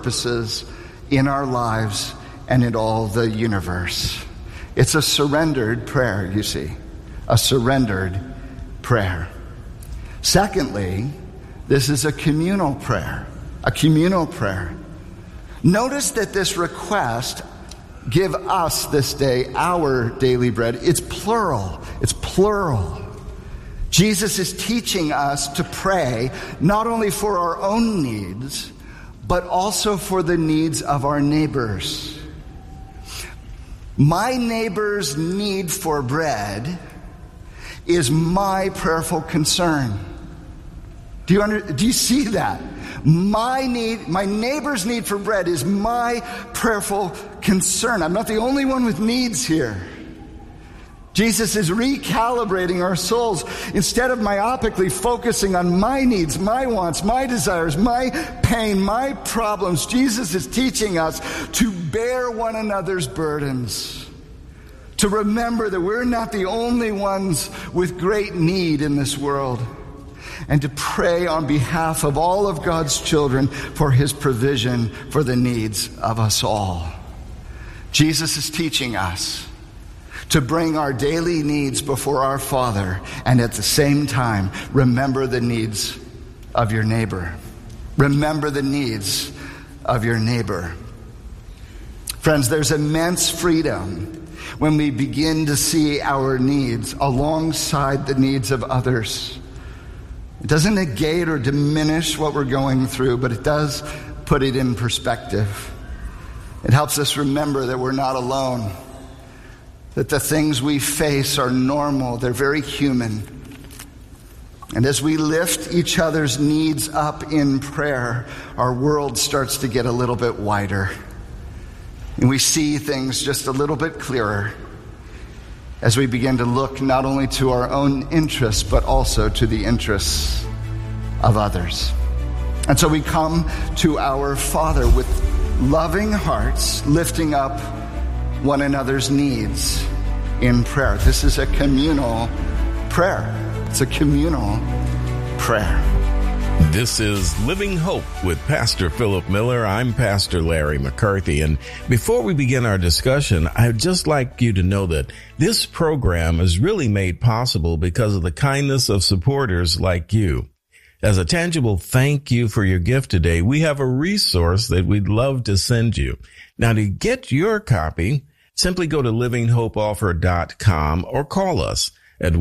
purposes in our lives and in all the universe. It's a surrendered prayer, you see. A surrendered prayer. Secondly, this is a communal prayer. A communal prayer. Notice that this request, give us this day our daily bread, it's plural. It's plural. Jesus is teaching us to pray not only for our own needs, but also for the needs of our neighbors. My neighbor's need for bread is my prayerful concern. Do you see that? My neighbor's need for bread is my prayerful concern. I'm not the only one with needs here. Jesus is recalibrating our souls. Instead of myopically focusing on my needs, my wants, my desires, my pain, my problems, Jesus is teaching us to bear one another's burdens. To remember that we're not the only ones with great need in this world. And to pray on behalf of all of God's children for his provision for the needs of us all. Jesus is teaching us to bring our daily needs before our Father and at the same time remember the needs of your neighbor. Remember the needs of your neighbor. Friends, there's immense freedom when we begin to see our needs alongside the needs of others. It doesn't negate or diminish what we're going through, but it does put it in perspective. It helps us remember that we're not alone, that the things we face are normal, they're very human. And as we lift each other's needs up in prayer, our world starts to get a little bit wider. And we see things just a little bit clearer as we begin to look not only to our own interests, but also to the interests of others. And so we come to our Father with loving hearts, lifting up one another's needs in prayer. This is a communal prayer. It's a communal prayer. This is Living Hope with Pastor Philip Miller. I'm Pastor Larry McCarthy. And before we begin our discussion, I'd just like you to know that this program is really made possible because of the kindness of supporters like you. As a tangible thank you for your gift today, we have a resource that we'd love to send you. Now, to get your copy, simply go to livinghopeoffer.com or call us at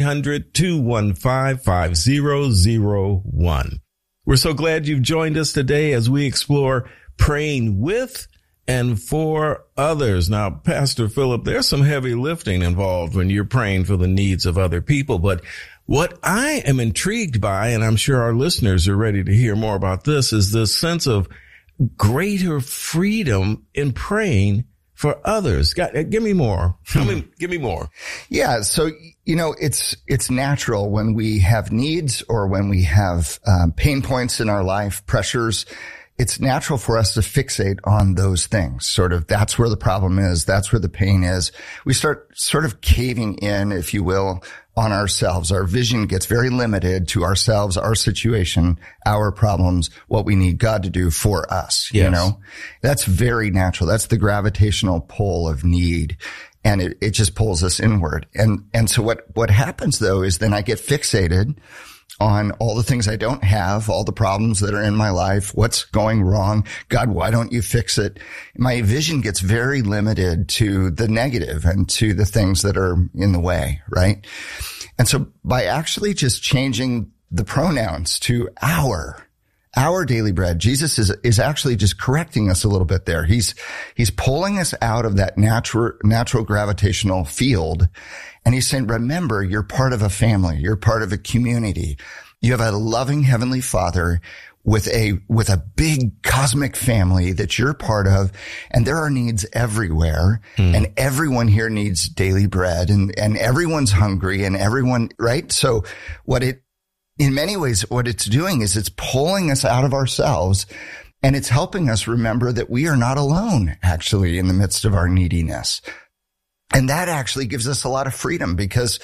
1-800-215-5001. We're so glad you've joined us today as we explore praying with and for others. Now, Pastor Philip, there's some heavy lifting involved when you're praying for the needs of other people. But what I am intrigued by, and I'm sure our listeners are ready to hear more about this, is this sense of greater freedom in praying for others. Give me more. Give me more. Yeah. So, it's natural when we have needs or when we have pain points in our life, pressures. It's natural for us to fixate on those things. Sort of, that's where the problem is. That's where the pain is. We start sort of caving in, if you will, on ourselves. Our vision gets very limited to ourselves, our situation, our problems, what we need God to do for us. Yes. That's very natural. That's the gravitational pull of need. And it just pulls us inward. And so what happens though is then I get fixated on all the things I don't have, all the problems that are in my life, what's going wrong. God, why don't you fix it? My vision gets very limited to the negative and to the things that are in the way, right? And so by actually just changing the pronouns to our daily bread, Jesus is actually just correcting us a little bit there. He's pulling us out of that natural gravitational field. And he's saying, remember, you're part of a family. You're part of a community. You have a loving heavenly Father with a big cosmic family that you're part of. And there are needs everywhere. And everyone here needs daily bread and everyone's hungry and everyone, right? So in many ways, what it's doing is it's pulling us out of ourselves and it's helping us remember that we are not alone actually in the midst of our neediness. And that actually gives us a lot of freedom because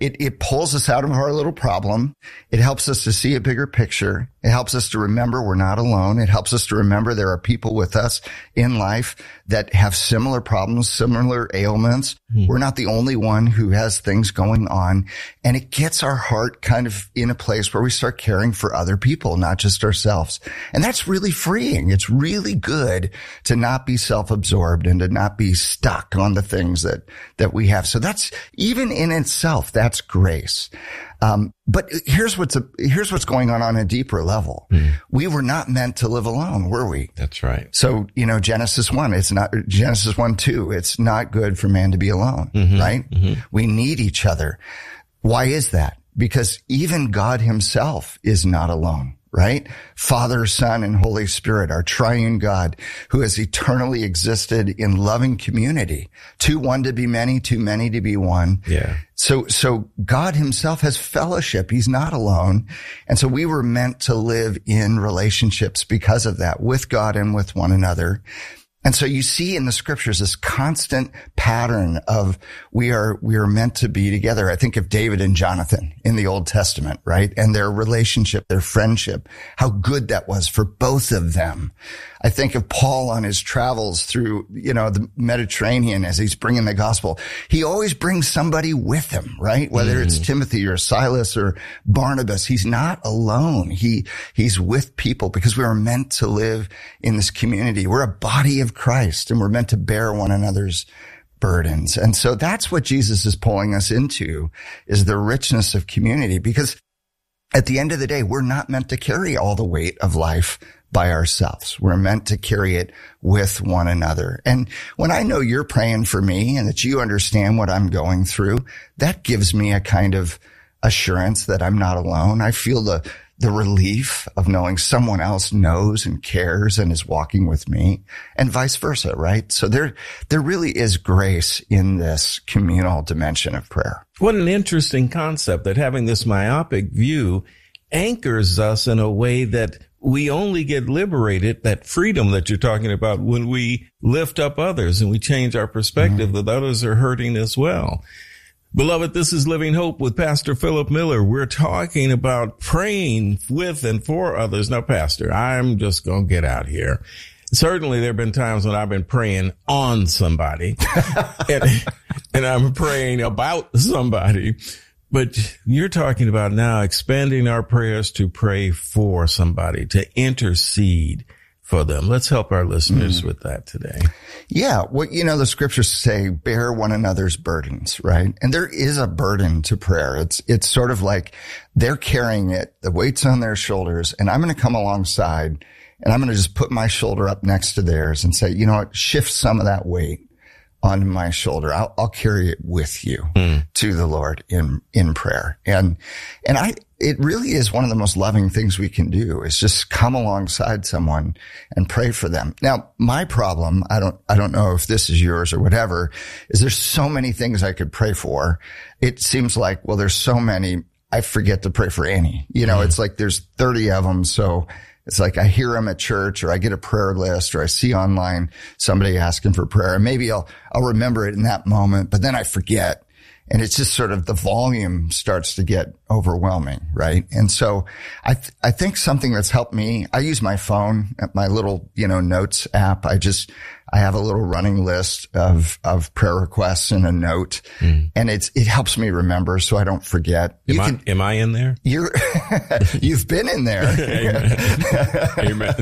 It pulls us out of our little problem. It helps us to see a bigger picture. It helps us to remember we're not alone. It helps us to remember there are people with us in life that have similar problems, similar ailments. We're not the only one who has things going on. And it gets our heart kind of in a place where we start caring for other people, not just ourselves. And that's really freeing. It's really good to not be self-absorbed and to not be stuck on the things that we have. So that's, even in itself, that's grace. But here's what's going on a deeper level. We were not meant to live alone, were we? That's right. So, Genesis 1:2, it's not good for man to be alone, right? We need each other. Why is that? Because even God himself is not alone. Right? Father, Son, and Holy Spirit, our triune God who has eternally existed in loving community. Too one to be many, too many to be one. Yeah. So God himself has fellowship. He's not alone. And so we were meant to live in relationships because of that, with God and with one another. And so you see in the scriptures this constant pattern of we are meant to be together. I think of David and Jonathan in the Old Testament, right? And their relationship, their friendship, how good that was for both of them. I think of Paul on his travels through, the Mediterranean as he's bringing the gospel. He always brings somebody with him, right? Whether it's Timothy or Silas or Barnabas, he's not alone. He's with people because we are meant to live in this community. We're a body of Christ and we're meant to bear one another's burdens. And so that's what Jesus is pulling us into, is the richness of community, because at the end of the day, we're not meant to carry all the weight of life by ourselves. We're meant to carry it with one another. And when I know you're praying for me and that you understand what I'm going through, that gives me a kind of assurance that I'm not alone. I feel the relief of knowing someone else knows and cares and is walking with me, and vice versa, right? So there really is grace in this communal dimension of prayer. What an interesting concept, that having this myopic view anchors us in a way that we only get liberated, that freedom that you're talking about, when we lift up others and we change our perspective that others are hurting as well. Beloved, this is Living Hope with Pastor Philip Miller. We're talking about praying with and for others. Now, Pastor, I'm just going to get out here. Certainly, there have been times when I've been praying on somebody and I'm praying about somebody. But you're talking about now expanding our prayers to pray for somebody, to intercede for them. Let's help our listeners with that today. Yeah. Well, the scriptures say, bear one another's burdens, right? And there is a burden to prayer. It's sort of like they're carrying it, the weight's on their shoulders, and I'm going to come alongside and I'm going to just put my shoulder up next to theirs and say, you know what, shift some of that weight onto my shoulder. I'll carry it with you to the Lord in prayer. And it really is one of the most loving things we can do, is just come alongside someone and pray for them. Now, my problem, I don't know if this is yours or whatever, is there's so many things I could pray for. It seems like, well, there's so many, I forget to pray for any. It's like there's 30 of them. So it's like I hear them at church, or I get a prayer list, or I see online somebody asking for prayer, and maybe I'll remember it in that moment, but then I forget. And it's just sort of the volume starts to get overwhelming, right? And so I think something that's helped me, I use my phone, my little, notes app. I have a little running list of prayer requests in a note, and it helps me remember so I don't forget. Am I in there? You've been in there. Amen.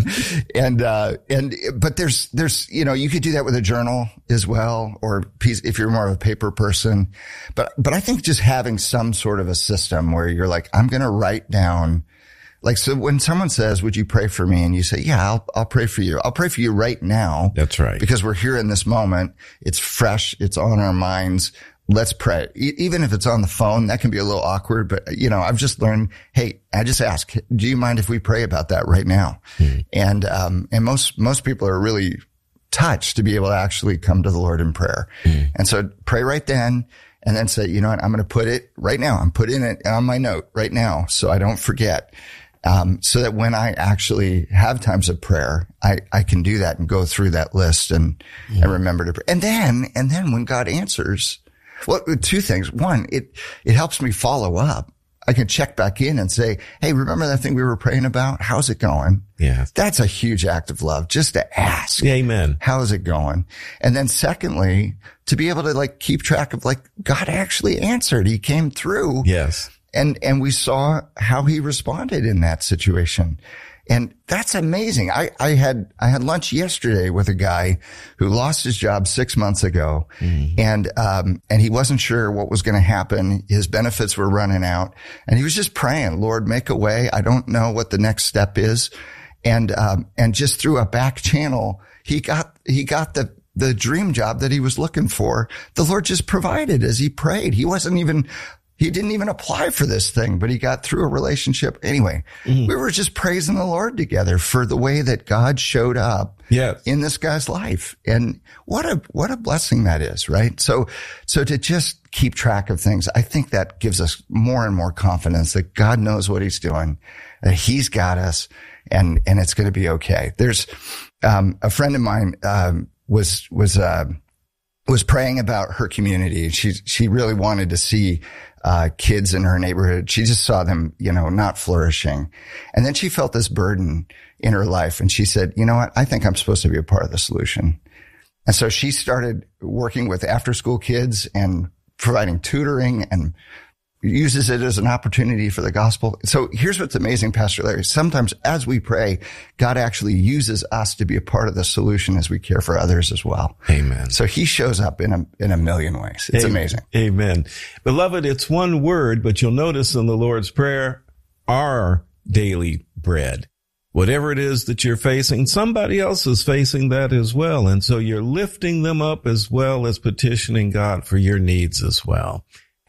But there's, you could do that with a journal as well, or if you're more of a paper person. But I think just having some sort of a system where you're like, I'm going to write down, so when someone says, would you pray for me? And you say, yeah, I'll pray for you. I'll pray for you right now. That's right. Because we're here in this moment. It's fresh. It's on our minds. Let's pray. Even if it's on the phone, that can be a little awkward. But, I've just learned, hey, I just ask, do you mind if we pray about that right now? And most people are really touched to be able to actually come to the Lord in prayer. And so pray right then. And then say, you know what, I'm going to put it right now. I'm putting it on my note right now so I don't forget. So that when I actually have times of prayer, I can do that and go through that list and remember to pray. And then when God answers, Well, two things. One, it helps me follow up. I can check back in and say, hey, remember that thing we were praying about? How's it going? Yeah. That's a huge act of love, just to ask. Amen. How's it going? And then secondly, to be able to like keep track of like, God actually answered. He came through. Yes. And we saw how he responded in that situation. And that's amazing. I had lunch yesterday with a guy who lost his job 6 months ago. And he wasn't sure what was going to happen. His benefits were running out and he was just praying, Lord, make a way. I don't know what the next step is. And just through a back channel, he got the dream job that he was looking for. The Lord just provided as he prayed. He didn't even apply for this thing, but he got through a relationship. Anyway, we were just praising the Lord together for the way that God showed up in this guy's life. And what a blessing that is, right? So to just keep track of things, I think that gives us more and more confidence that God knows what he's doing, that he's got us, and it's going to be okay. There's, a friend of mine, was praying about her community. She really wanted to see kids in her neighborhood. She just saw them, not flourishing. And then she felt this burden in her life. And she said, you know what? I think I'm supposed to be a part of the solution. And so she started working with after school kids and providing tutoring and uses it as an opportunity for the gospel. So here's what's amazing, Pastor Larry. Sometimes as we pray, God actually uses us to be a part of the solution as we care for others as well. Amen. So he shows up in a million ways. It's amazing. Amen. Beloved, it's one word, but you'll notice in the Lord's Prayer, our daily bread. Whatever it is that you're facing, somebody else is facing that as well. And so you're lifting them up as well as petitioning God for your needs as well.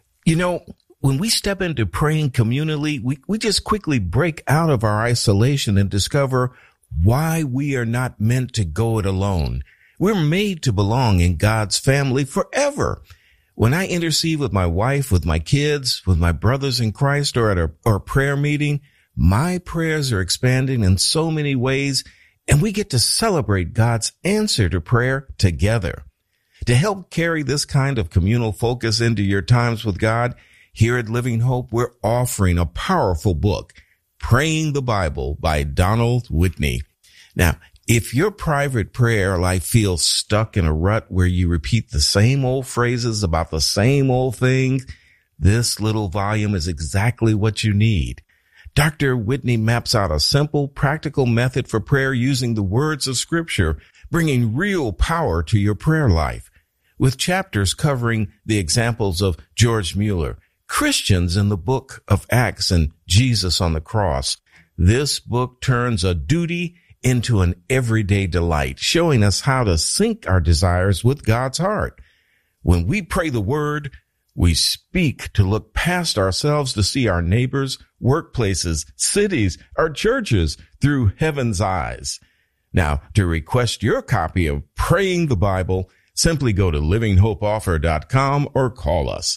When we step into praying communally, we just quickly break out of our isolation and discover why we are not meant to go it alone. We're made to belong in God's family forever. When I intercede with my wife, with my kids, with my brothers in Christ, or at our prayer meeting, my prayers are expanding in so many ways, and we get to celebrate God's answer to prayer together. To help carry this kind of communal focus into your times with God, here at Living Hope, we're offering a powerful book, Praying the Bible by Donald Whitney. Now, if your private prayer life feels stuck in a rut where you repeat the same old phrases about the same old things, this little volume is exactly what you need. Dr. Whitney maps out a simple, practical method for prayer using the words of Scripture, bringing real power to your prayer life. With chapters covering the examples of George Mueller, Christians in the book of Acts, and Jesus on the cross, this book turns a duty into an everyday delight, showing us how to sync our desires with God's heart. When we pray the word, we speak to look past ourselves to see our neighbors, workplaces, cities, our churches through heaven's eyes. Now, to request your copy of Praying the Bible, simply go to livinghopeoffer.com or call us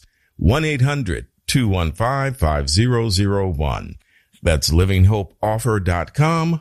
1-800-215-5001. That's livinghopeoffer.com,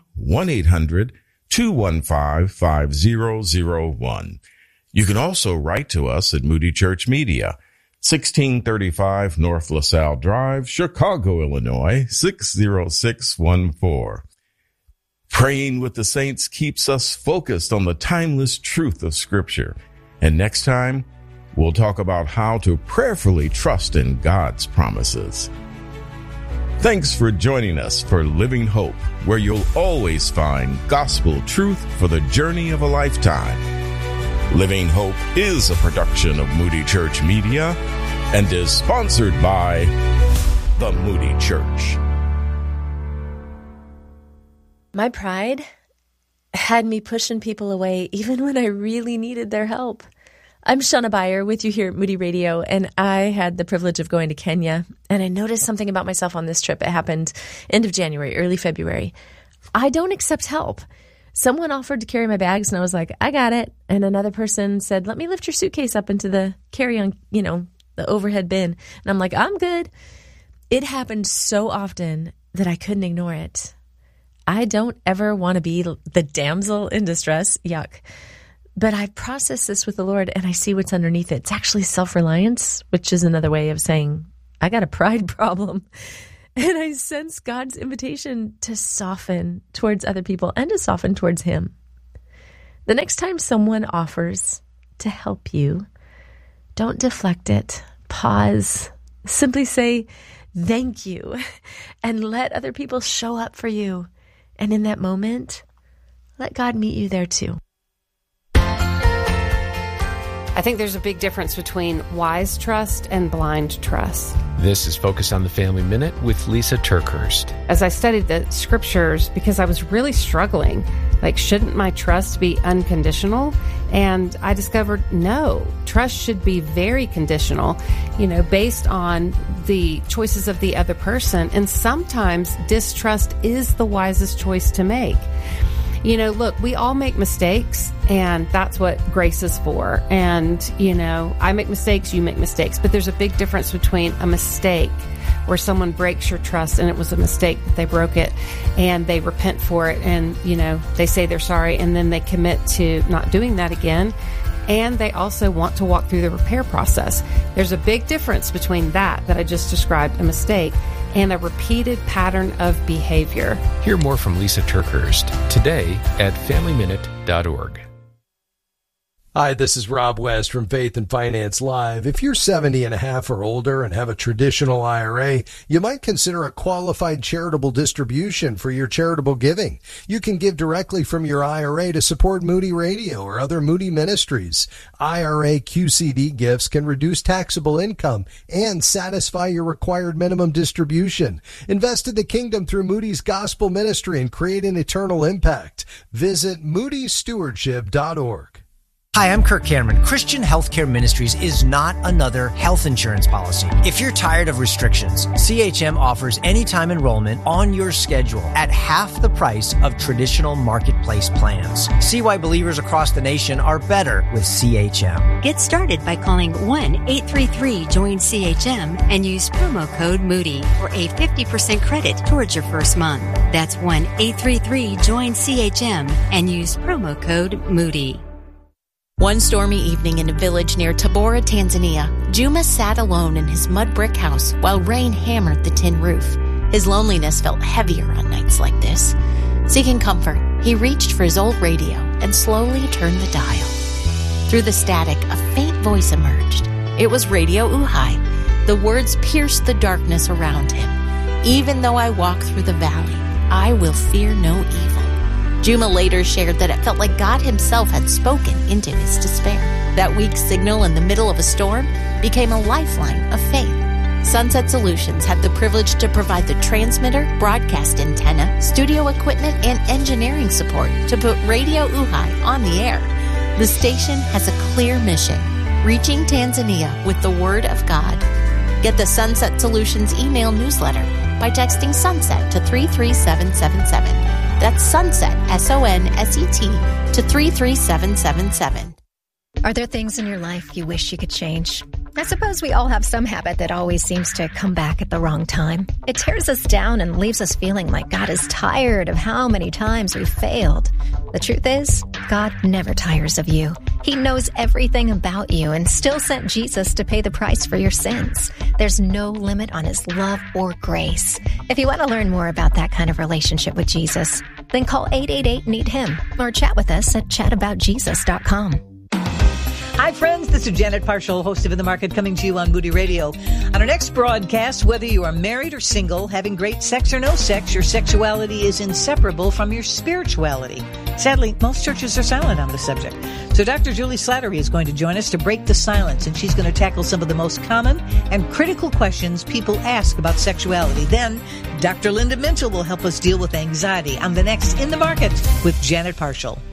1-800-215-5001. You can also write to us at Moody Church Media, 1635 North LaSalle Drive, Chicago, Illinois, 60614. Praying with the saints keeps us focused on the timeless truth of Scripture. And next time, we'll talk about how to prayerfully trust in God's promises. Thanks for joining us for Living Hope, where you'll always find gospel truth for the journey of a lifetime. Living Hope is a production of Moody Church Media and is sponsored by the Moody Church. My pride had me pushing people away even when I really needed their help. I'm Shauna Beyer with you here at Moody Radio, and I had the privilege of going to Kenya, and I noticed something about myself on this trip. It happened end of January, early February. I don't accept help. Someone offered to carry my bags, and I was like, I got it. And another person said, let me lift your suitcase up into the carry-on, the overhead bin. And I'm like, I'm good. It happened so often that I couldn't ignore it. I don't ever want to be the damsel in distress. Yuck. But I process this with the Lord and I see what's underneath it. It's actually self-reliance, which is another way of saying, I got a pride problem. And I sense God's invitation to soften towards other people and to soften towards Him. The next time someone offers to help you, don't deflect it. Pause. Simply say, thank you, and let other people show up for you. And in that moment, let God meet you there too. I think there's a big difference between wise trust and blind trust. This is Focus on the Family Minute with Lisa TerKeurst. As I studied the scriptures, because I was really struggling, like, shouldn't my trust be unconditional? And I discovered, no, trust should be very conditional, based on the choices of the other person. And sometimes distrust is the wisest choice to make. Look, we all make mistakes, and that's what grace is for. And, I make mistakes, you make mistakes. But there's a big difference between a mistake where someone breaks your trust and it was a mistake, that they broke it, and they repent for it, and, they say they're sorry, and then they commit to not doing that again. And they also want to walk through the repair process. There's a big difference between that I just described, a mistake, and a repeated pattern of behavior. Hear more from Lisa TerKeurst today at FamilyMinute.org. Hi, this is Rob West from Faith and Finance Live. If you're 70 and a half or older and have a traditional IRA, you might consider a qualified charitable distribution for your charitable giving. You can give directly from your IRA to support Moody Radio or other Moody ministries. IRA QCD gifts can reduce taxable income and satisfy your required minimum distribution. Invest in the kingdom through Moody's Gospel Ministry and create an eternal impact. Visit moodystewardship.org. Hi, I'm Kirk Cameron. Christian Healthcare Ministries is not another health insurance policy. If you're tired of restrictions, CHM offers anytime enrollment on your schedule at half the price of traditional marketplace plans. See why believers across the nation are better with CHM. Get started by calling 1-833-JOIN-CHM and use promo code Moody for a 50% credit towards your first month. That's 1-833-JOIN-CHM and use promo code Moody. One stormy evening in a village near Tabora, Tanzania, Juma sat alone in his mud brick house while rain hammered the tin roof. His loneliness felt heavier on nights like this. Seeking comfort, he reached for his old radio and slowly turned the dial. Through the static, a faint voice emerged. It was Radio Uhai. The words pierced the darkness around him. Even though I walk through the valley, I will fear no evil. Juma later shared that it felt like God himself had spoken into his despair. That weak signal in the middle of a storm became a lifeline of faith. Sunset Solutions had the privilege to provide the transmitter, broadcast antenna, studio equipment, and engineering support to put Radio Uhai on the air. The station has a clear mission, reaching Tanzania with the Word of God. Get the Sunset Solutions email newsletter by texting SUNSET to 33777. That's SUNSET, SONSET, to 33777. Are there things in your life you wish you could change? I suppose we all have some habit that always seems to come back at the wrong time. It tears us down and leaves us feeling like God is tired of how many times we've failed. The truth is, God never tires of you. He knows everything about you and still sent Jesus to pay the price for your sins. There's no limit on his love or grace. If you want to learn more about that kind of relationship with Jesus, then call 888-NEED-HIM or chat with us at chataboutjesus.com. Hi, friends. This is Janet Parshall, host of In the Market, coming to you on Moody Radio. On our next broadcast, whether you are married or single, having great sex or no sex, your sexuality is inseparable from your spirituality. Sadly, most churches are silent on the subject. So Dr. Julie Slattery is going to join us to break the silence, and she's going to tackle some of the most common and critical questions people ask about sexuality. Then, Dr. Linda Mintle will help us deal with anxiety on the next In the Market with Janet Parshall.